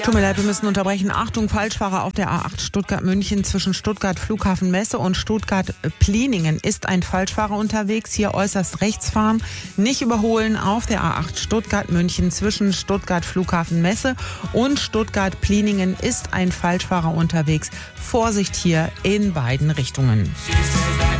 Tut mir leid, wir müssen unterbrechen. Achtung, Falschfahrer auf der A8 Stuttgart-München zwischen Stuttgart Flughafen Messe und Stuttgart-Pliningen ist ein Falschfahrer unterwegs. Hier äußerst rechts fahren, nicht überholen auf der A8 Stuttgart-München zwischen Stuttgart Flughafen Messe und Stuttgart-Pliningen ist ein Falschfahrer unterwegs. Vorsicht hier in beiden Richtungen.